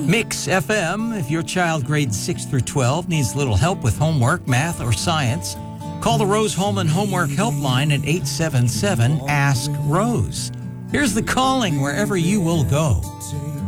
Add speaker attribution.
Speaker 1: Mix FM, if your child grades 6 through 12 needs a little help with homework, math, or science, call the Rose Holman Homework Helpline at 877-ASK-ROSE. Here's the calling wherever you will go.